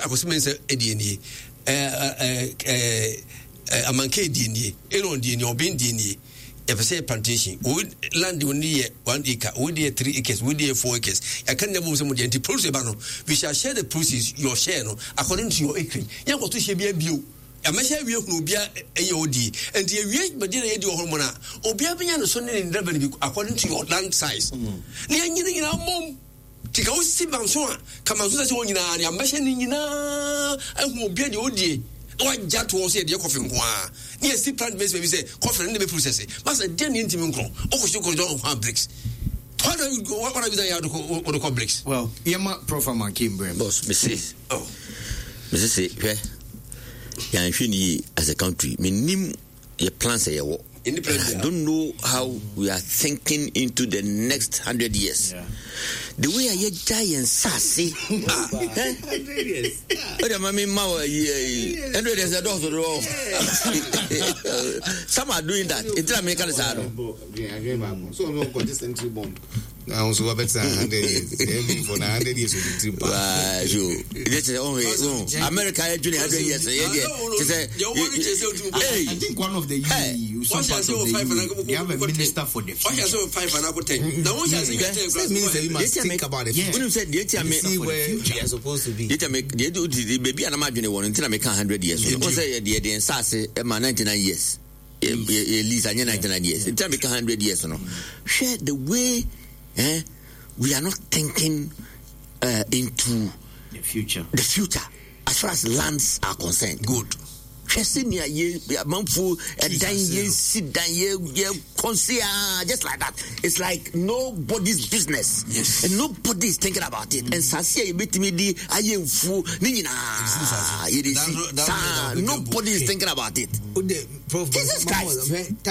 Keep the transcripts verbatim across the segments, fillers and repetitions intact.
akoseme say edieni eh eh eh amanke edieni eno edieni obin edieni if I say plantation, would land near one acre, would be three acres, would be four acres. I can never say the produce bano. We shall share the proceeds, your share, no, according to your acre. You go to share be a view. I may share you will be a O D, and the rate, but then your hormona, or be a piano sonnet in revenue according to your land size. Near in our mom. Take out Simon Swan, come out to the one in a machine in a and will be the O D. What Jat was here, dear coffee. Yes, the plant based, we say, coffee and the process. Master, then intimate grown. Oh, you go down on bricks. What are you go? What are you going to call bricks? Well, Yama Profama came, boss, Missus Oh, Missus Yanfini as a country, meaning your plans are your I don't know how we are thinking into the next hundred years. Yeah. The way I get giant sassy. Hundred years. But I mean, hundred years are also wrong. Some are doing that. It's not making us out. So I'm going to century bomb. Now, so I bet hundred years. For hundred years, wow, you. This is only America. Junior hundred years. I think one of the you. You have a minister for the future. Five and I could take. Now, what you think about it. When you said the see where we are supposed to be. They make they do the baby and imagine one until I make a hundred years. You say the the Sase my ninety nine years. At least I ninety nine years. Until I make a hundred years, no. Share the way eh, we are not thinking uh, into the future. The future as far as lands are concerned. Good. Just like that. It's like nobody's business. Yes. And nobody is thinking about it. And Sasia, you meet me, I am fool. Nobody is thinking about it. Jesus Christ.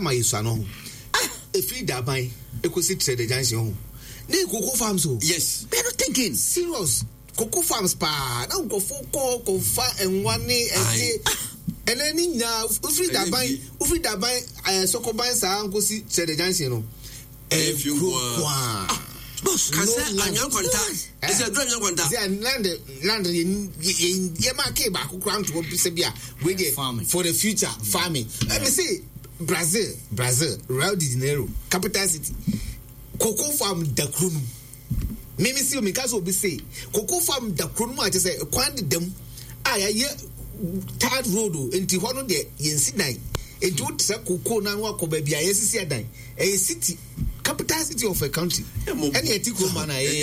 If you die, you could sit the junction. They cocoa farms. Yes. They're not thinking. Serious. Cocoa farms, pa. Now go for cocoa farm and one day and and then now, if you die by, if you die by, uh, so combine some go see the junction, no. If you want, boss, can say I'm young contact. It's a young contact. They land, land in Yamake back ground to Pisabia with farming for the future farming. Let me say, Brazil, Brazil, Rio de Janeiro, capital city, cocoa farm da Krunu. Mimi see me because we say cocoa farm da Krunu. I just say, quite them. I hear. Third road into one of the Yensi nine. It would say Coco Nanwa Kobe, I see a dime. A city, capital city of a country. Any ethical man, I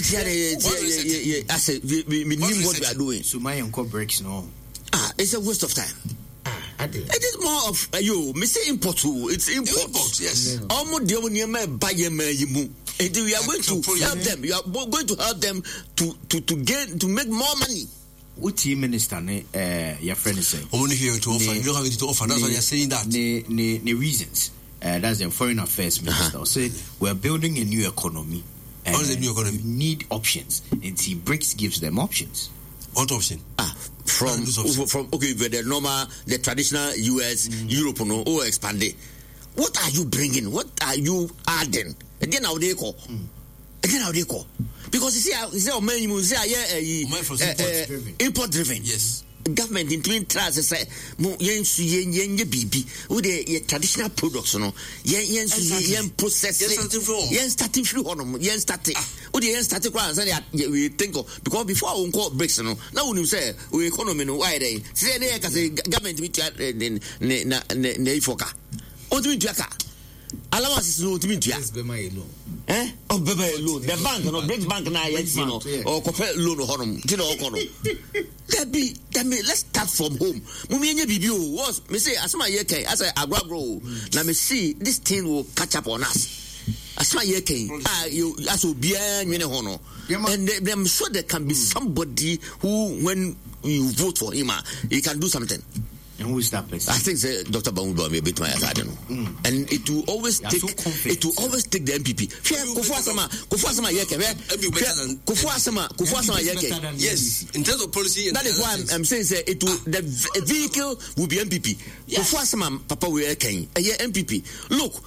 say, we knew what we are doing. So my uncle breaks no. Ah, it's a waste of time. Ah, it is more of uh, you, Mister Import. It's import, yes. Almost the only man buy a man you move. And we are going to help them. You are going to help them to to to gain to make more money. What team minister, uh, your friend is saying? Only here to offer. You don't have anything to offer. That's why you're saying that. The the the reasons. Uh, that's the foreign affairs minister. Uh-huh. Say we're building a new economy. What is the new economy? Need options, and see BRICS gives them options. What option? Ah, from from okay, the normal, the traditional U S, mm. Europe, no, or expanded. What are you bringing? What are you adding? And then how they call? Mm. And then how they call? Because you see, you see, many you see, yeah, import driven. Yes. Government in twin trans say, "Mo yen su yen yen ye bibi." Who the traditional products, no? Yen yen su yen process. Yen starting through on yen starting. Who the yen starting kwa say we think of because before we call BRICS, no. Now when you say we economy no why they say they can say government me ne na ne ne ifoka. O tu ntua ka. Allowance is no to me. Yes, be my loan. Eh? Oh, be my loan. The bank, no, BRICS bank na yes, you know, or compare loan or honum. You know, honum. That be, that me. Let's start from home. Mumi enye bibi o was me say asema ye kai as I agro. Now me see this thing will catch up on us. Asema ye kai. Ah, you as obia nwene ho no. And they, I'm sure there can be somebody who, when you vote for him, he can do something. And who is that person? I think uh, Doctor Bamudwa may be my I don't know. Mm. And it will always take so it will always take the M P P. Kufu Asama, Kufu Asama yeke. Kufu Asama, Kufu Asama yeke. Yes, in terms of policy. That is why I'm, I'm saying say it will the vehicle will be M P P. Kufu Asama Papa we yeke. A M P P. Look,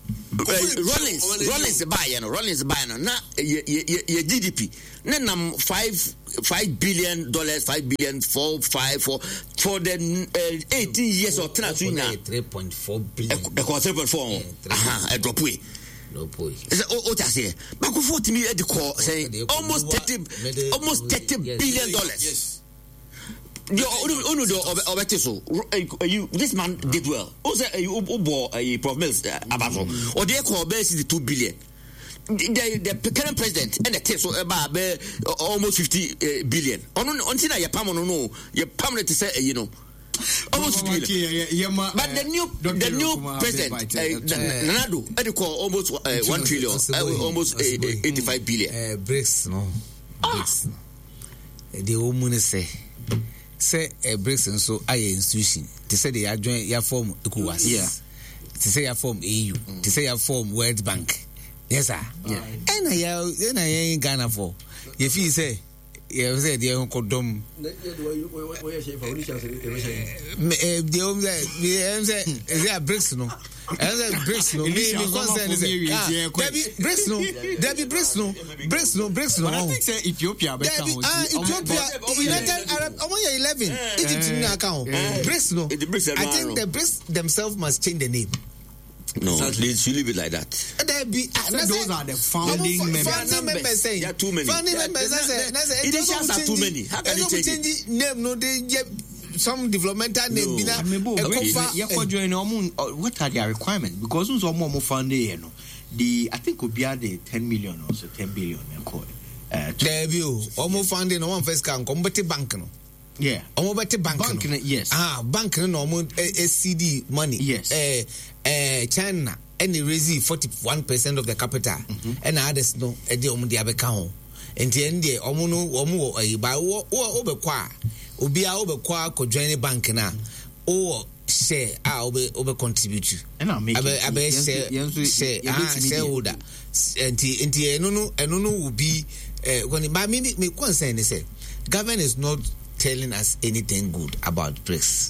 Rollins Rollins buy you know Rollins buy no na ye ye G D P na nam five five billion dollars five billion four five for for the uh, eighteen years or ten na three point four billion e ko three point four aha e drop we no boy is o o just say back forty me e dey call say almost thirty almost thirty billion dollars. Yes. You only do obeti so you this man did well. O say you obo a Prof Mills abaso or they call base the two billion. The the current president and the take so about almost fifty billion. On until na your pam no no your permanent say you know almost billion. But the new the new president Nanado they call almost one trillion almost eighty-five billion. Breaks no breaks. The woman say say a breaks and so I institution to say they are join your form ECOWAS, yeah, to say your form E U, mm. to say your form World Bank, yes sir, yeah, and I and I ain't Ghana for if you say you say the uncle dom the home say they are breaks no. And then breaks no, me concern is Debbie breaks no, Debbie breaks no, breaks no, breaks no. I think say Ethiopia, ah Ethiopia, United Arab, Omoya eleven, Egypt in account. Breaks no. I think the breaks themselves must change the name. No, at least you leave it like that. Be, uh, those are the founding founding members. Founding members saying, there are too many. Founding members saying, it just are too many. How can you change it? Name no, they some developmental name. No. I mean, what are their requirements? Because we more more funding, you know, the I think could be at the ten million or so ten billion. Uh, there you almost funding no one first can come but bank no. Yeah, almost but bank. Bank no. Yes. Ah, bank no almost S C D money. Yes. Eh, eh, China. And they raise forty-one percent of the capital, mm-hmm. and others no, and the omu the abeka and the end the omu no omu eh by o o obekwa obi a obekwa ko join bank na o share a obe obe contribute and I make abe abe share share ah shareholder and the and the eno no eno no will be eh when but me me concern is say government is not telling us anything good about BRICS.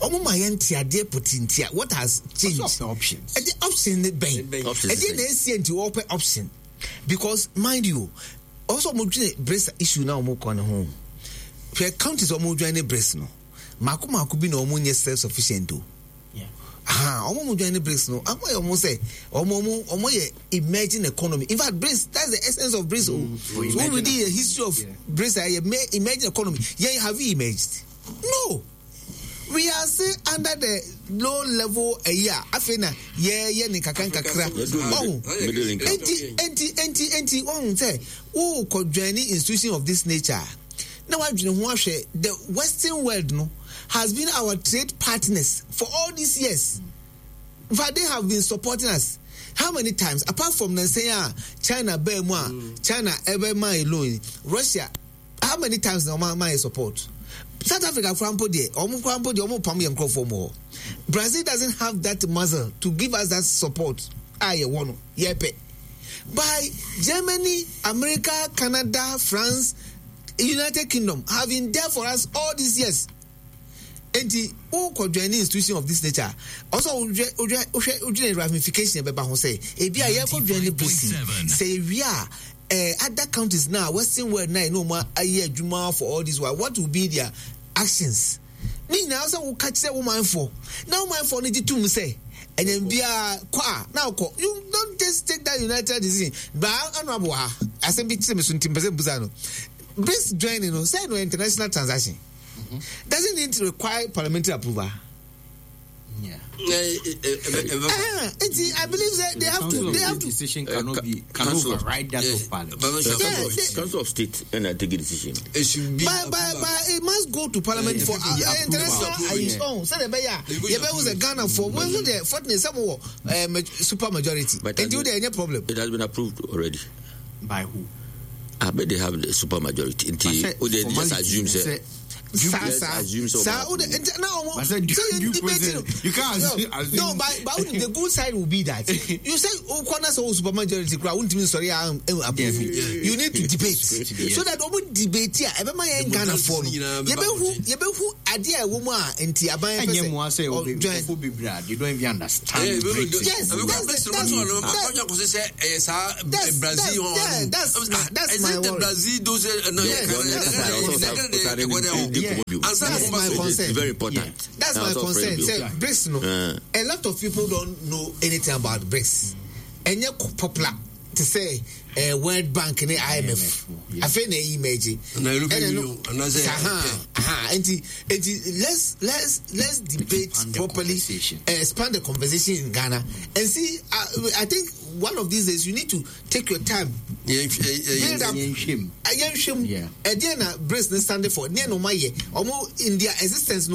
What has changed? What's the options? The option the option to open option because mind you, also BRICS issue now more on home. Fair countries are more joining BRICS no. Maku maku be no more self sufficient too. Yeah. Ah, omo joining BRICS no. I almost say omo omo emerging economy. In fact, BRICS that's the essence of BRICS. Mm, so when we did a history of yeah. BRICS, I emerging economy. Yeah, have we emerged? No. We are still under the low level a year. Afena, yeah, yeah, ni kakan kakra. Oh, enti, enti, enti, enti. Oh, say, oh, could join any institution of this nature. Now, I don't know the Western world no has been our trade partners for all these years. But they have been supporting us. How many times? Apart from Nasaya, China, Burma, China, ever my alone, Russia. How many times now my support? South Africa, Brazil doesn't have that muscle to give us that support. I want yepe. By Germany, America, Canada, France, United Kingdom have been there for us all these years. And the who could join institution of this nature also ramification about say, if you are join the say we are. Uh, other countries now, Western world now, no more a year Juma for all this while. What will be their actions? Me now, so will catch that woman for now. My phone need to say, and then be a qua now. You don't just take that United decision, but I know I said, be Timothy Buzano. This joining, no, say no international transaction doesn't need to require parliamentary approval. Yeah. Uh, uh, I believe that they have to. They have to. Decision cannot be cannot override that of Parliament. Council of State and I take a decision. It should be. But but but it must go to Parliament for international its own. So the beya, the was a Ghana for when the fortnightly some super majority. And do there any problem? It has been approved already. By who? I bet they have the super majority. Until they just assume say. Sasa. Now, you can't assume. No, but, but the good side will be that you say, oh, corners of super majority crowd won't mean sorry. I'm above you. You need to debate so that over debate here. Ever my ain't gonna follow. You know who, you know who idea woman and tia by and you want say, oh, be brad. You don't even understand. Yes, that's Brazil. That's that's my Brazil. Those that's my concern. Very important. That's my concern. Say BRICS, no. A lot of people don't know anything about BRICS. And you're popular to say uh, World Bank and the I M F. I feel the image. And I look at you and I say, aha, and let's let's let's debate properly, expand the conversation in Ghana, and see. Uh, I think one of these days you need to take your time. Yeah, build up. Yeah, and then BRICS standing for. India existence.